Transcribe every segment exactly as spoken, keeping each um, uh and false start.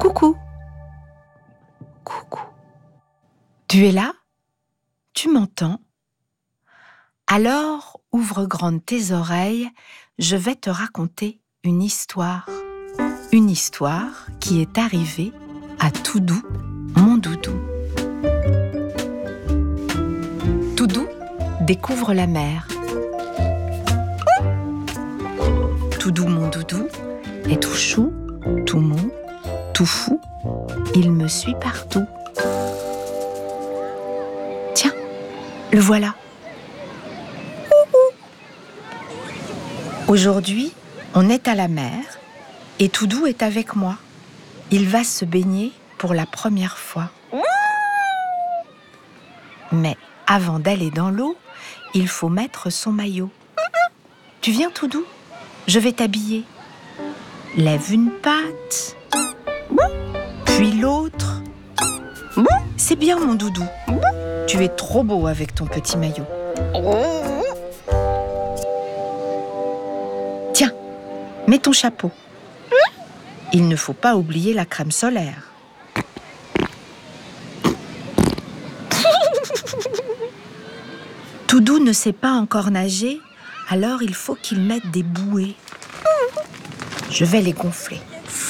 Coucou. Coucou. Tu es là? Tu m'entends? Alors, ouvre grandes tes oreilles, je vais te raconter une histoire. Une histoire qui est arrivée à Toudou, mon doudou. Toudou découvre la mer. Toudou, mon doudou, est tout chou, tout mou, tout fou. Il me suit partout. Tiens, le voilà. Aujourd'hui, on est à la mer et Toudou est avec moi. Il va se baigner pour la première fois. Mais avant d'aller dans l'eau, il faut mettre son maillot. Tu viens, Toudou? Je vais t'habiller. Lève une patte, puis l'autre. C'est bien, mon doudou. Tu es trop beau avec ton petit maillot. Tiens, mets ton chapeau. Il ne faut pas oublier la crème solaire. Toudou ne sait pas encore nager, alors il faut qu'il mette des bouées. Je vais les gonfler.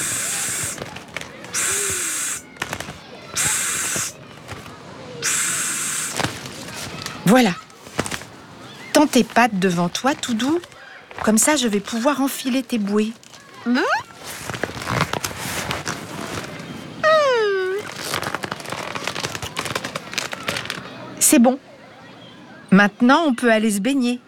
Voilà. Tends tes pattes devant toi, Toudou. Comme ça, je vais pouvoir enfiler tes bouées. Mmh. C'est bon. Maintenant, on peut aller se baigner.